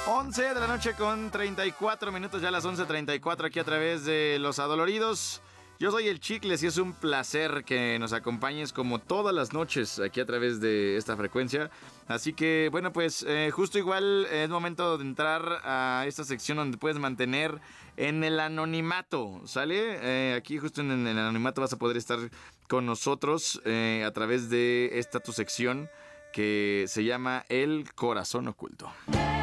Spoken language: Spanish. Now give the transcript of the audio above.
11 de la noche con 34 minutos, ya las 11:34 aquí a través de Los Adoloridos. Yo soy el Chicles y es un placer que nos acompañes como todas las noches aquí a través de esta frecuencia. Así que bueno, pues justo igual es momento de entrar a esta sección donde puedes mantener en el anonimato, ¿sale? Aquí justo en el anonimato vas a poder estar con nosotros a través de esta tu sección que se llama El Corazón Oculto.